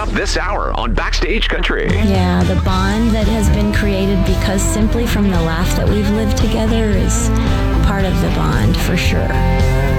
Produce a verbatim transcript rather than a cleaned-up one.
up this hour on Backstage Country. Yeah, the bond that has been created because simply from the laugh that we've lived together is part of the bond for sure.